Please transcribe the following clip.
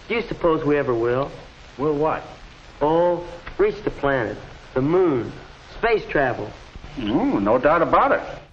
Do you suppose we ever will? Will what? Oh, reach the planet, the moon, space travel. No doubt about it.